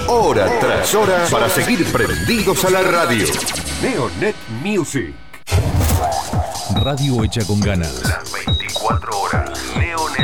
hora tras hora, para seguir prendidos a la radio. Neonet Music. Radio hecha con ganas. Las 24 horas.